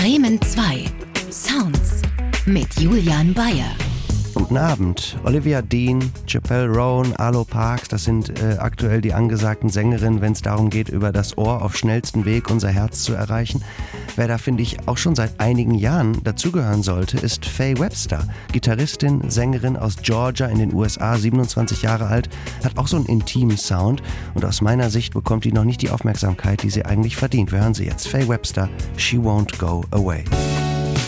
Bremen 2. Sounds mit Julian Bayer. Guten Abend. Olivia Dean, Chappelle Roan, Arlo Parks, das sind aktuell die angesagten Sängerinnen, wenn es darum geht, über das Ohr auf schnellstem Weg unser Herz zu erreichen. Wer da, finde ich, auch schon seit einigen Jahren dazugehören sollte, ist Faye Webster. Gitarristin, Sängerin aus Georgia in den USA, 27 Jahre alt, hat auch so einen intimen Sound und aus meiner Sicht bekommt die noch nicht die Aufmerksamkeit, die sie eigentlich verdient. Wir hören sie jetzt. Faye Webster, She Won't Go Away.